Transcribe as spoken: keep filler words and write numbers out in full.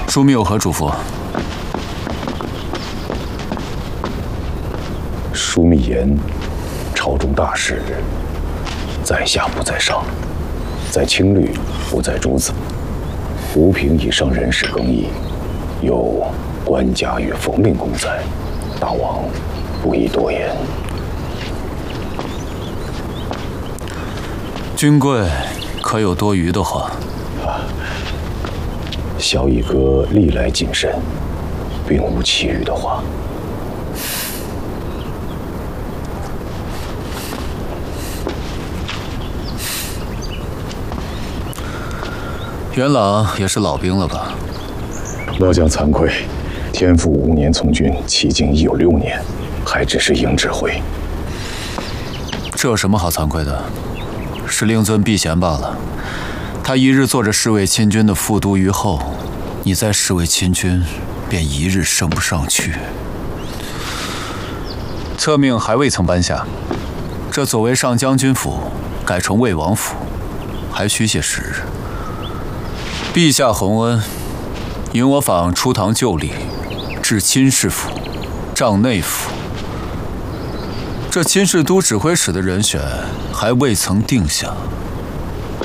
枢密有何嘱咐？ 枢密言，朝中大事，在下不在上，在青绿不在诸子。吴平以上人事更易，有官家与冯令公在，大王不宜多言。 君贵可有多余的话？ 啊，萧逸哥历来谨慎，并无其余的话。 元朗也是老兵了吧？ 末将惭愧，天父五年从军，迄今已有六年，还只是营指挥。 这有什么好惭愧的？是令尊避嫌罢了。他一日做着侍卫亲军的副都虞候，你在侍卫亲军便一日升不上去。册命还未曾颁下，这左为上将军府改成魏王府，还需些时日。陛下洪恩，允我访初唐旧例，至亲事府、帐内府。这亲事都指挥使的人选还未曾定下。